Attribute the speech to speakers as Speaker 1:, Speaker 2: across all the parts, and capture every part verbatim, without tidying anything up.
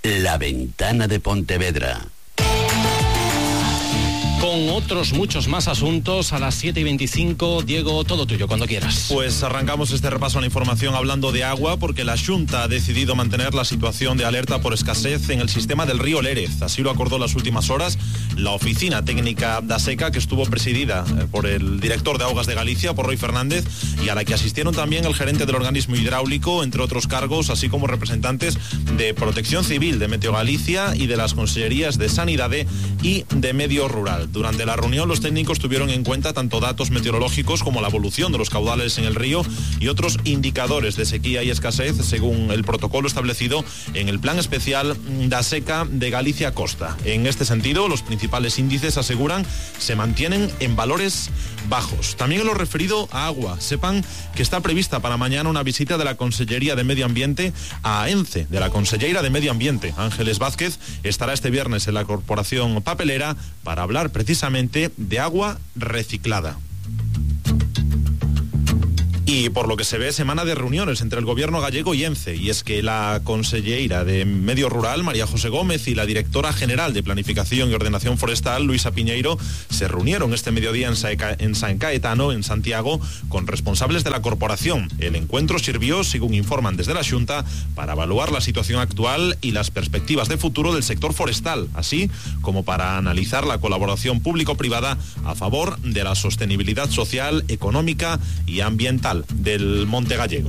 Speaker 1: La Ventana de Pontevedra.
Speaker 2: Con otros muchos más asuntos a las siete y veinticinco. Diego, todo tuyo, cuando quieras.
Speaker 3: Pues arrancamos este repaso a la información hablando de agua, porque la Xunta ha decidido mantener la situación de alerta por escasez en el sistema del río Lérez. Así lo acordó en las últimas horas la oficina técnica da Seca, que estuvo presidida por el director de Augas de Galicia, por Roy Fernández, y a la que asistieron también el gerente del organismo hidráulico, entre otros cargos, así como representantes de Protección Civil, de Meteo Galicia y de las consellerías de Sanidade y de Medio Rural. Durante la reunión, los técnicos tuvieron en cuenta tanto datos meteorológicos como la evolución de los caudales en el río y otros indicadores de sequía y escasez, según el protocolo establecido en el Plan Especial da Seca de Galicia Costa. En este sentido, los principales índices, aseguran, se mantienen en valores bajos. También en lo referido a agua, sepan que está prevista para mañana una visita de la Consellería de Medio Ambiente a Ence, de la consellera de Medio Ambiente, Ángeles Vázquez, estará este viernes en la Corporación Papelera para hablar precisamente de agua reciclada. Y por lo que se ve, semana de reuniones entre el gobierno gallego y Ence, y es que la consellera de Medio Rural, María José Gómez, y la directora general de Planificación y Ordenación Forestal, Luisa Piñeiro, se reunieron este mediodía en, Saeca, en San Caetano, en Santiago, con responsables de la corporación. El encuentro sirvió, según informan desde la Xunta, para evaluar la situación actual y las perspectivas de futuro del sector forestal, así como para analizar la colaboración público-privada a favor de la sostenibilidad social, económica y ambiental del Monte Gallego.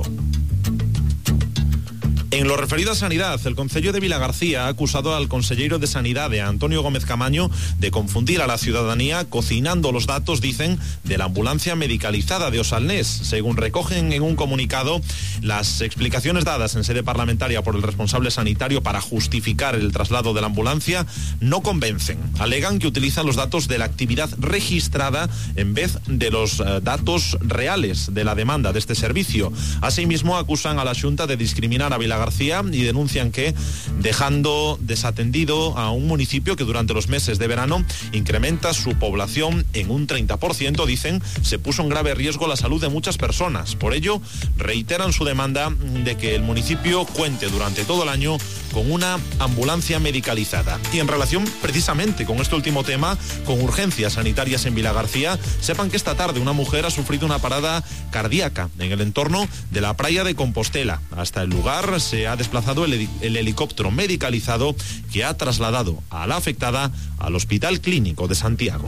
Speaker 3: En lo referido a sanidad, el Concello de Vilagarcía ha acusado al consellero de Sanidade, Antonio Gómez Camaño, de confundir a la ciudadanía cocinando los datos, dicen, de la ambulancia medicalizada de Osalnés. Según recogen en un comunicado, las explicaciones dadas en sede parlamentaria por el responsable sanitario para justificar el traslado de la ambulancia no convencen. Alegan que utilizan los datos de la actividad registrada en vez de los uh, datos reales de la demanda de este servicio. Asimismo, acusan a la Xunta de discriminar a Vilagarcía García y denuncian que, dejando desatendido a un municipio que durante los meses de verano incrementa su población en un treinta por ciento, dicen, se puso en grave riesgo la salud de muchas personas. Por ello, reiteran su demanda de que el municipio cuente durante todo el año con una ambulancia medicalizada. Y en relación precisamente con este último tema, con urgencias sanitarias en Vilagarcía, sepan que esta tarde una mujer ha sufrido una parada cardíaca en el entorno de la playa de Compostela. Hasta el lugar se ha desplazado el, el helicóptero medicalizado que ha trasladado a la afectada al Hospital Clínico de Santiago.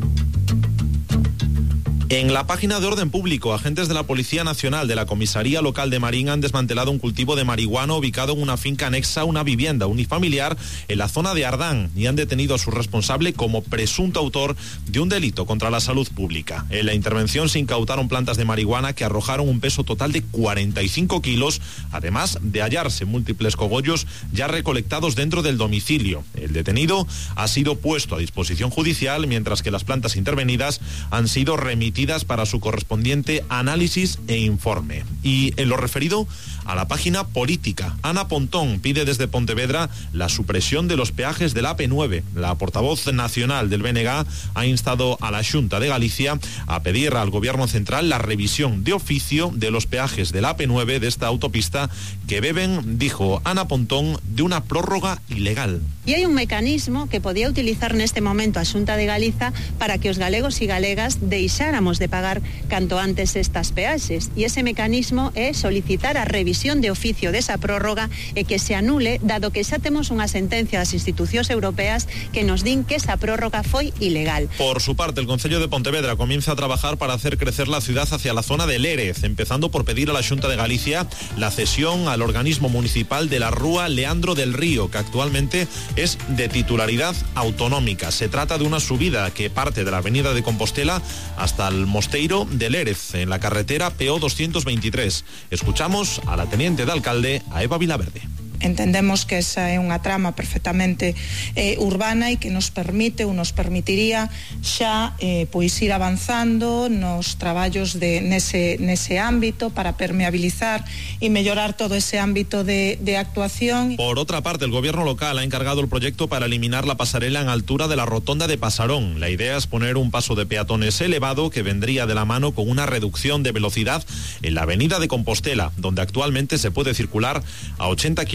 Speaker 3: En la página de Orden Público, agentes de la Policía Nacional de la Comisaría Local de Marín han desmantelado un cultivo de marihuana ubicado en una finca anexa a una vivienda unifamiliar en la zona de Ardán y han detenido a su responsable como presunto autor de un delito contra la salud pública. En la intervención se incautaron plantas de marihuana que arrojaron un peso total de cuarenta y cinco kilos, además de hallarse múltiples cogollos ya recolectados dentro del domicilio. El detenido ha sido puesto a disposición judicial, mientras que las plantas intervenidas han sido remitidas para su correspondiente análisis e informe. Y en lo referido a la página política, Ana Pontón pide desde Pontevedra la supresión de los peajes del A P nueve. La portavoz nacional del B N G ha instado a la Xunta de Galicia a pedir al Gobierno central la revisión de oficio de los peajes del A P nueve de esta autopista que beben, dijo Ana Pontón, de una prórroga ilegal.
Speaker 4: E hai un mecanismo que podía utilizar neste momento a Xunta de Galiza para que os galegos e galegas deixáramos de pagar canto antes estas peaxes. E ese mecanismo é solicitar a revisión de oficio desa prórroga e que se anule, dado que xa temos unha sentencia das institucións europeas que nos din que esa prórroga foi ilegal.
Speaker 3: Por su parte, el Concello de Pontevedra comienza a trabajar para hacer crecer la ciudad hacia la zona de Lérez, empezando por pedir a la Xunta de Galicia la cesión al organismo municipal de la Rúa Leandro del Río, que actualmente es de titularidad autonómica. Se trata de una subida que parte de la avenida de Compostela hasta el Mosteiro de Lérez, en la carretera P O doscientos veintitrés. Escuchamos a la teniente de alcalde, a Eva Vilaverde.
Speaker 5: Entendemos que esa é unha trama perfectamente eh, urbana e que nos permite ou nos permitiría xa eh, pois ir avanzando nos traballos de, nese, nese ámbito para permeabilizar e mellorar todo ese ámbito de, de actuación.
Speaker 3: Por otra parte, el gobierno local ha encargado el proyecto para eliminar la pasarela en altura de la rotonda de Pasarón. La idea es poner un paso de peatones elevado que vendría de la mano con una reducción de velocidad en la avenida de Compostela, donde actualmente se puede circular a ochenta kilómetros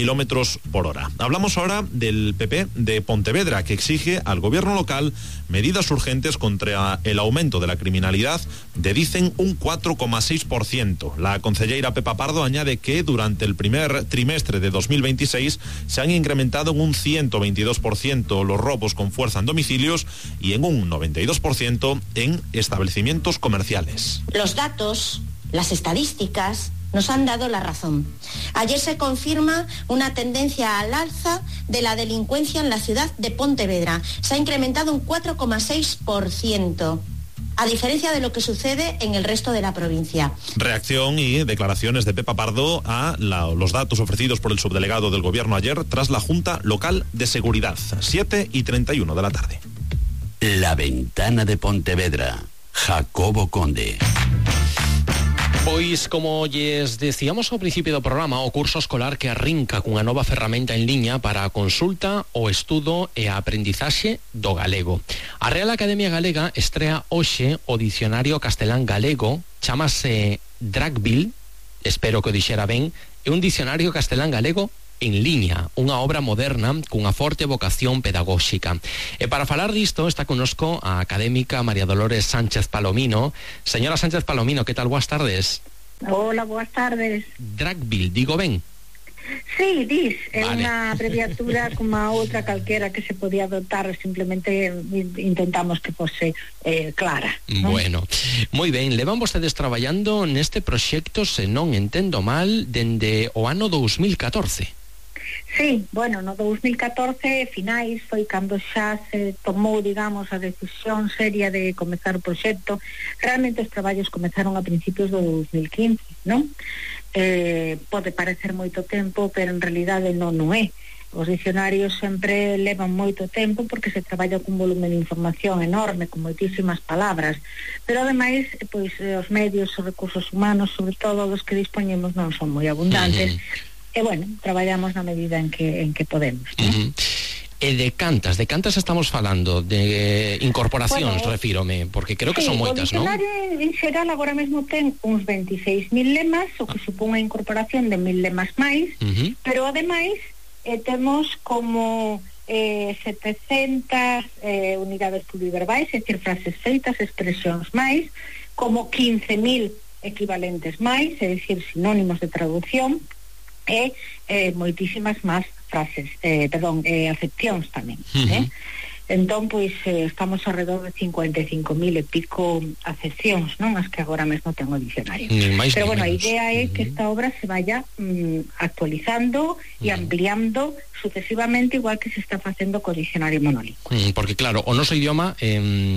Speaker 3: kilómetros por hora. Hablamos ahora del P P de Pontevedra, que exige al gobierno local medidas urgentes contra el aumento de la criminalidad de, dicen, un cuatro coma seis por ciento. La concelleira Pepa Pardo añade que durante el primer trimestre de dos mil veintiséis se han incrementado en un ciento veintidós por ciento los robos con fuerza en domicilios y en un noventa y dos por ciento en establecimientos comerciales.
Speaker 6: Los datos, las estadísticas nos han dado la razón. Ayer se confirma una tendencia al alza de la delincuencia en la ciudad de Pontevedra. Se ha incrementado un cuatro coma seis por ciento. A diferencia de lo que sucede en el resto de la provincia.
Speaker 3: Reacción y declaraciones de Pepa Pardo a la, los datos ofrecidos por el subdelegado del gobierno ayer tras la Junta Local de Seguridad, siete y treinta y uno de la tarde.
Speaker 1: La Ventana de Pontevedra, Jacobo Conde.
Speaker 2: Pois, como lles decíamos ao principio do programa, o curso escolar que arrinca cunha nova ferramenta en liña para a consulta, o estudo e a aprendizaxe do galego. A Real Academia Galega estrea hoxe o dicionario castelán galego, chamase Dragville, espero que o dixera ben, é un dicionario castelán galego en liña, unha obra moderna cunha forte vocación pedagóxica. E para falar disto está connosco a académica María Dolores Sánchez Palomino. Señora Sánchez Palomino, que tal? Boas tardes.
Speaker 7: Hola, boas tardes.
Speaker 2: Dragville, digo ben?
Speaker 7: Sí, dis, é
Speaker 2: vale.
Speaker 7: Unha abreviatura como a outra calquera que se podía adoptar, simplemente intentamos que fose eh, clara, ¿no?
Speaker 2: Bueno, moi ben, levan vostedes traballando neste proxecto, se non entendo mal, dende o ano dous mil catorce.
Speaker 7: Sí, bueno, no dous mil catorce, finais, foi cando xa se tomou, digamos, a decisión seria de comezar o proxecto. Realmente os traballos comezaron a principios do dous mil quince, non? Eh, pode parecer moito tempo, pero en realidade non, non é. Os dicionarios sempre levan moito tempo porque se traballa con un volumen de información enorme, con moitísimas palabras, pero ademais, pois, os medios, os recursos humanos, sobre todo os que dispoñemos, non son moi abundantes. Uh-huh. E bueno, traballamos na medida en que en que podemos, ¿no?
Speaker 2: Uh-huh. E de cantas, de cantas estamos falando? De incorporacións, bueno, refírome, porque creo que sí, son moitas, non?
Speaker 7: O dicionario en xeral agora mesmo ten uns veintiséis mil lemas, o que supón a incorporación de mil lemas máis, uh-huh. Pero ademais eh, temos como eh, setecentas eh, unidades pluriverbais, é dicir, frases feitas, expresións máis, como quince mil equivalentes máis, é dicir, sinónimos de traducción, e eh, moitísimas máis frases, eh, perdón, eh, acepcións tamén, uh-huh. eh? Entón, pois, eh, estamos alrededor de cincuenta e cinco mil e pico acepcións, non? As que agora mesmo ten o dicionario. Pero, bueno, a idea é uh-huh. que esta obra se vaya mm, actualizando e uh-huh. ampliando sucesivamente, igual que se está facendo co dicionario monolingüe.
Speaker 2: Uh-huh. Porque, claro, o noso idioma eh,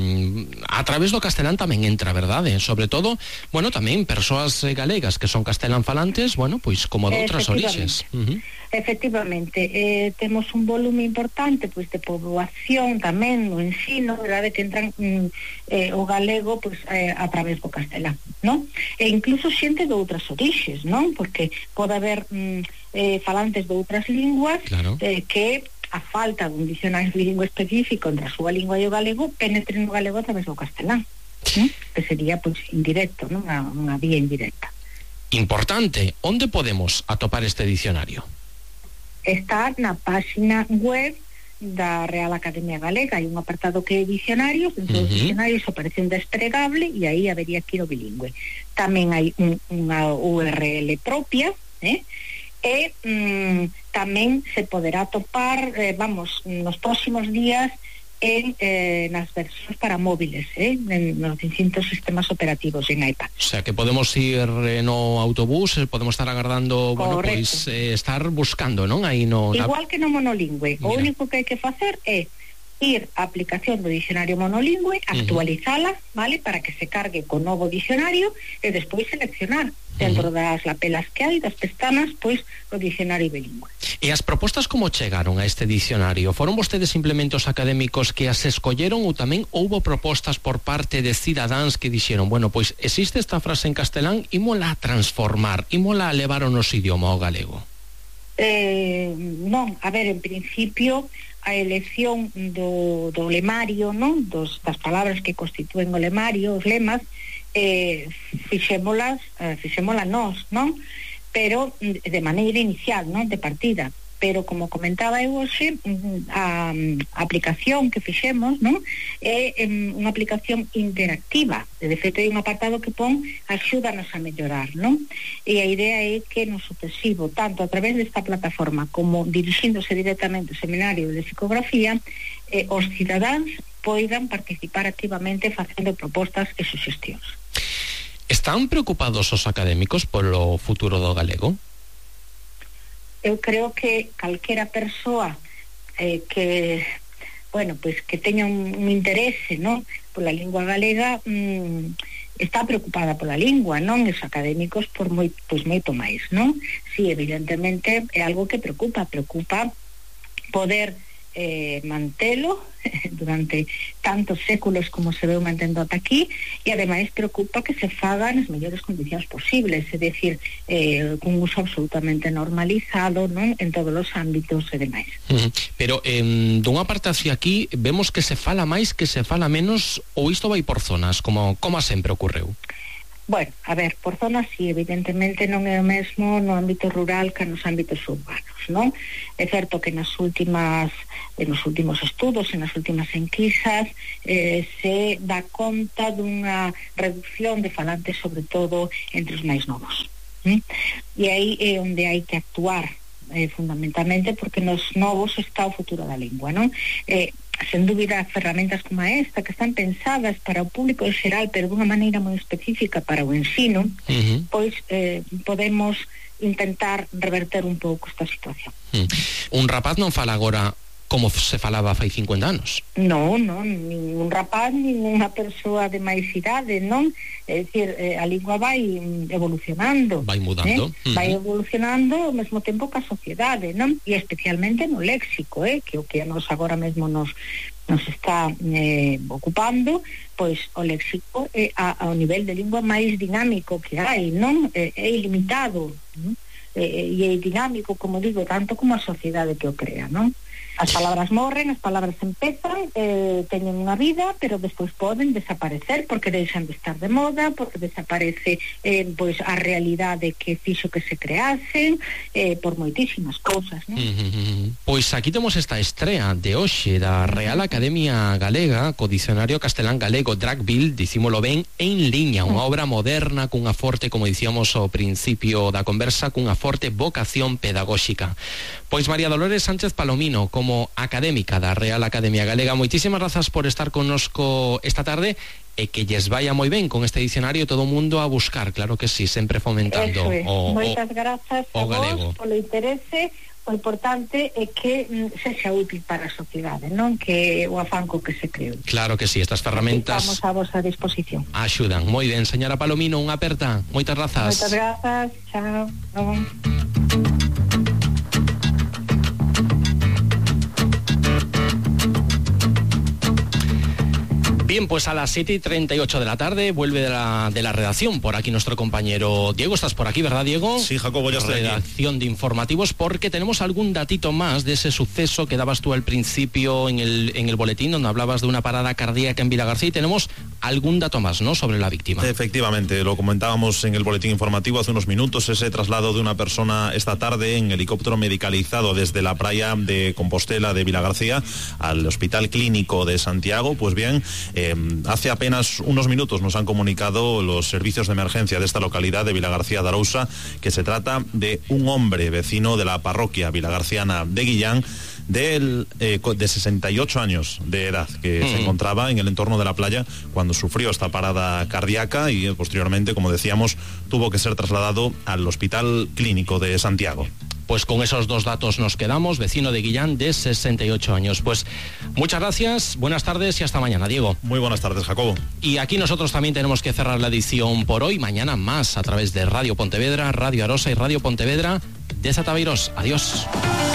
Speaker 2: a través do castelán tamén entra, verdade? Sobre todo, bueno, tamén persoas galegas que son castelán falantes, bueno, pois como de outras orixes. Uh-huh.
Speaker 7: Efectivamente, eh, temos un volume importante, pois, de poboación tamén no ensino, verdade, que entran mm, eh, o galego pois, eh, a través do castelán, non? E incluso xente de outras orixes, non? Porque pode haber mm, eh, falantes de outras linguas, claro. eh, que a falta dun dicionario bilingüe específico entre a súa lingua e o galego penetre no galego a través do castelán, non? Que sería pois indirecto, non? Unha, unha vía indirecta.
Speaker 2: Importante, onde podemos atopar este dicionario?
Speaker 7: Está na páxina web da Real Academia Galega. Hai un apartado que é dicionarios, dentro uh-huh. dos dicionarios aparece un desplegable e aí habería que ir o bilingüe. Tamén hai un, unha U R L propia, eh? e mm, tamén se poderá topar, eh, vamos, nos próximos días en eh, nas versións para móviles, eh, en nos distintos sistemas operativos en iPad.
Speaker 2: O sea, que podemos ir eh, no autobús, eh, podemos estar agardando, bueno, pois, eh, estar buscando, non? Aí no
Speaker 7: igual na... que no monolingüe. Mira. O único que hai que facer é ir á aplicación do dicionario monolingüe, actualizala, uh-huh. vale, para que se cargue co novo dicionario e despois seleccionar dentro uh-huh. das lapelas que hai, das pestanas, pois o dicionario bilingüe.
Speaker 2: E as propostas como chegaron a este dicionario? Foron vostedes simplemente os académicos que as escolleron ou tamén houbo propostas por parte de cidadáns que dixeron, bueno, pois existe esta frase en castelán, ímola a transformar, ímola a levar o noso idioma ao galego?
Speaker 7: Eh, non, a ver, en principio a elección do, do lemario, non? Dos, das palabras que constitúen o lemario, os lemas, eh, fixémolas, eh, fixémolas nós, non? Pero de maneira inicial, non? De partida. pero como comentaba eu hoxe, a, a aplicación que fixemos, non, é um, unha aplicación interactiva. De feito, hai un apartado que pon axúdanos a mellorar, non? E a idea é que no sucesivo, tanto a través desta plataforma como dirixíndose directamente ao seminario de psicografía, eh, os cidadáns poidan participar activamente facendo propostas e suxestións.
Speaker 2: Están preocupados os académicos polo futuro do galego?
Speaker 7: Eu creo que calquera persoa eh, que, bueno, pues que teña un, un interese, non, pola lingua galega, mmm, está preocupada pola lingua, non? Os académicos por moi, pois moito máis, non? Si, evidentemente é algo que preocupa, preocupa poder eh, mantelo durante tantos séculos como se veu mantendo ata aquí, e ademais preocupa que se fagan as mellores condicións posibles, é dicir, eh, cun uso absolutamente normalizado, non, en todos os ámbitos e demais.
Speaker 2: Uh-huh. Pero eh, dunha parte hacia aquí vemos que se fala máis, que se fala menos, ou isto vai por zonas, como, como sempre ocorreu?
Speaker 7: Bueno, a ver, por zonas sí, evidentemente non é o mesmo no ámbito rural que nos ámbitos urbanos, non? É certo que nas últimas, nos últimos estudos, en nas últimas enquisas, eh, se dá conta dunha reducción de falantes, sobre todo entre os máis novos. ¿Mm? E aí é onde hai que actuar, eh, fundamentalmente, porque nos novos está o futuro da lingua, non? Eh, sen dúbida, ferramentas como esta, que están pensadas para o público en xeral, pero dunha maneira moi específica para o ensino, uh-huh. pois eh, podemos intentar reverter un pouco esta situación.
Speaker 2: Uh-huh. Un rapaz non fala agora como se falaba fai cincuenta anos.
Speaker 7: Non, non, ningún rapaz, ninguna persoa de máis idade, non? É dicir, eh, a lingua vai evolucionando.
Speaker 2: Vai mudando.
Speaker 7: Eh? Uh-huh. Vai evolucionando ao mesmo tempo que a sociedade, non? E especialmente no léxico, eh? Que o que a nos agora mesmo nos, nos está eh, ocupando, pois o léxico é a, ao nivel de lingua máis dinámico que hai, non? É, é ilimitado, non? E é dinámico, como digo, tanto como a sociedade que o crea, non? As palabras morren, as palabras empezan, eh, teñen unha vida, pero despois poden desaparecer porque deixan de estar de moda, porque desaparece eh, pois a realidade que fixo que se creasen, eh, por moitísimas cousas, non?
Speaker 2: Uh-huh. Pois aquí temos esta estrea de hoxe da Real Academia Galega, co dicionario castelán galego Dragville, dicímolo ben, en liña, unha obra moderna cunha forte, como dicíamos ao principio da conversa, cunha forte vocación pedagóxica. Pois María Dolores Sánchez Palomino, como académica da Real Academia Galega, moitísimas grazas por estar connosco esta tarde, e que lles vaya moi ben con este dicionario, todo o mundo a buscar, claro que sí, sempre fomentando
Speaker 7: es.
Speaker 2: o,
Speaker 7: Moitas grazas
Speaker 2: o, o
Speaker 7: a
Speaker 2: galego.
Speaker 7: Vos polo interese. O importante é que mm, sexa útil para a sociedade, non? Que o afanco que se creou.
Speaker 2: Claro que sí, estas ferramentas
Speaker 7: estamos a vosa disposición.
Speaker 2: Axudan, moi ben, señora Palomino, unha aperta. Moitas grazas.
Speaker 7: Moitas grazas, chao. Chao.
Speaker 2: Bien, pues a las siete y treinta y ocho de la tarde vuelve de la, de la redacción por aquí nuestro compañero Diego. Estás por aquí, ¿verdad, Diego?
Speaker 3: Sí, Jacobo, ya estoy aquí.
Speaker 2: Redacción de informativos, porque tenemos algún datito más de ese suceso que dabas tú al principio en el, en el boletín, donde hablabas de una parada cardíaca en Vilagarcía, y tenemos algún dato más, ¿no?, sobre la víctima.
Speaker 3: Efectivamente, lo comentábamos en el boletín informativo hace unos minutos, ese traslado de una persona esta tarde en helicóptero medicalizado desde la playa de Compostela de Vilagarcía al Hospital Clínico de Santiago. Pues bien, eh, hace apenas unos minutos nos han comunicado los servicios de emergencia de esta localidad de Vilagarcía de Arousa que se trata de un hombre vecino de la parroquia vilagarciana de Guillán, de, eh, de sesenta y ocho años de edad, que mm. se encontraba en el entorno de la playa cuando sufrió esta parada cardíaca y eh, posteriormente, como decíamos, tuvo que ser trasladado al Hospital Clínico de Santiago.
Speaker 2: Pues con esos dos datos nos quedamos, vecino de Guillán de sesenta y ocho años. Pues muchas gracias, buenas tardes y hasta mañana, Diego.
Speaker 3: Muy buenas tardes, Jacobo.
Speaker 2: Y aquí nosotros también tenemos que cerrar la edición por hoy. Mañana más a través de Radio Pontevedra, Radio Arosa y Radio Pontevedra de Zataviros. Adiós.